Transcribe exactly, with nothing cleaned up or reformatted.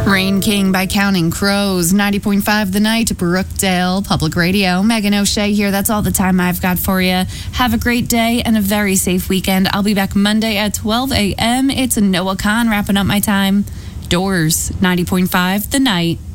Rain King by Counting Crows, ninety point five The Night, Brookdale Public Radio. Megan O'Shea here. That's all the time I've got for you. Have a great day and a very safe weekend. I'll be back Monday at twelve a.m. It's Noah Khan wrapping up my time. Doors, ninety point five The Night.